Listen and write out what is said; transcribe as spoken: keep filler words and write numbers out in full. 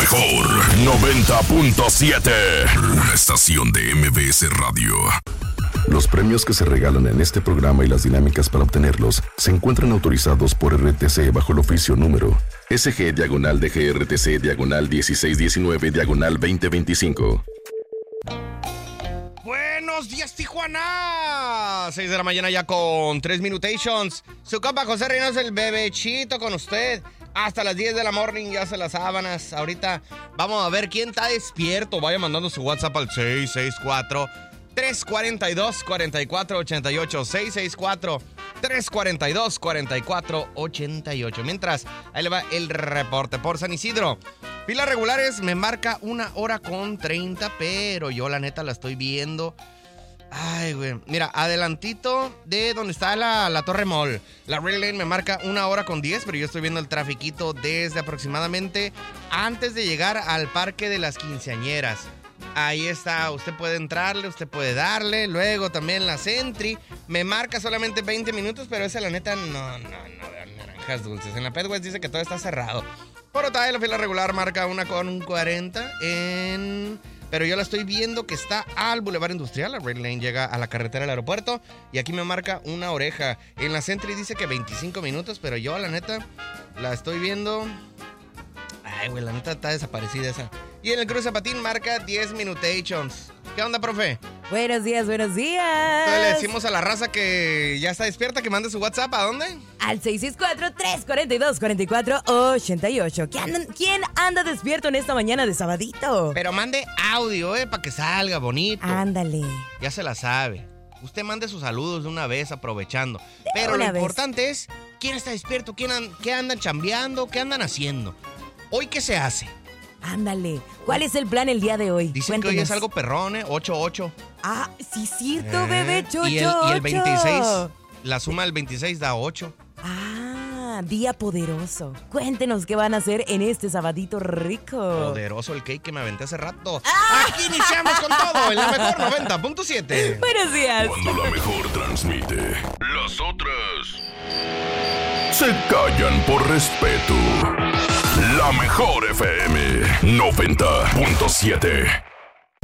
mejor noventa punto siete. Una estación de M B S Radio. Los premios que se regalan en este programa y las dinámicas para obtenerlos se encuentran autorizados por R T C bajo el oficio número S G diagonal D G R T C diagonal dieciséis diecinueve diagonal veinte veinticinco. Buenos días, Tijuana. seis de la mañana ya con tres minutations. Su compa José Reynoso, el bebechito con usted. Hasta las diez de la morning, ya se las sábanas. Ahorita vamos a ver quién está despierto. Vaya mandando su WhatsApp al seis seis cuatro, tres cuatro dos, cuatro cuatro ocho ocho. seis seis cuatro, tres cuatro dos, cuatro cuatro ocho ocho. Mientras, ahí le va el reporte por San Isidro. Filas regulares me marca una hora con treinta, pero yo la neta la estoy viendo. Ay, güey. Mira, adelantito de donde está la, la Torre Mall. La Rail Lane me marca una hora con diez, pero yo estoy viendo el trafiquito desde aproximadamente antes de llegar al Parque de las Quinceañeras. Ahí está, usted puede entrarle, usted puede darle. Luego también la Sentry me marca solamente veinte minutos, pero esa la neta no, no, no, naranjas dulces. En la Petwest dice que todo está cerrado. Por otra vez, la fila regular marca una con cuarenta en... Pero yo la estoy viendo que está al Boulevard Industrial. La Red Lane llega a la carretera del aeropuerto y aquí me marca una oreja. En la Sentry dice que veinticinco minutos, pero yo la neta la estoy viendo... Ay, güey, la neta está desaparecida esa. Y en el Cruz Zapatín marca diez minutations. ¿Qué onda, profe? Buenos días, buenos días. Entonces le decimos a la raza que ya está despierta, que mande su WhatsApp. ¿A dónde? Al seis seis cuatro, tres cuatro dos, cuatro cuatro ocho ocho. ¿Quién, ¿Quién anda despierto en esta mañana de sabadito? Pero mande audio, eh, para que salga bonito. Ándale. Ya se la sabe. Usted mande sus saludos de una vez, aprovechando. De Pero lo vez. importante es quién está despierto, quién an- qué andan chambeando, qué andan haciendo. ¿Hoy qué se hace? Ándale. ¿Cuál es el plan el día de hoy? Dicen que hoy es algo perrón, ¿eh? ocho ocho. Ah, sí, cierto, Eh, bebé, chocho. y, el, y el veintiséis, la suma del veintiséis da ocho. Ah, día poderoso. Cuéntenos qué van a hacer en este sabadito rico. Poderoso el cake que me aventé hace rato. ¡Ah! Aquí iniciamos con todo en la mejor noventa punto siete. Buenos días. Cuando la mejor transmite, las otras se callan por respeto. La mejor F M noventa punto siete.